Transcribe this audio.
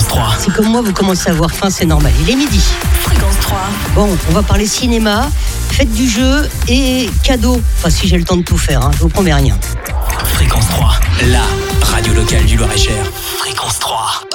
3. Si comme moi vous commencez à avoir faim, c'est normal. Il est midi. Fréquence 3. Bon, on va parler cinéma, fête du jeu et cadeaux. Enfin, si j'ai le temps de tout faire, je vous promets rien. Fréquence 3, la radio locale du Loir-et-Cher. Fréquence 3.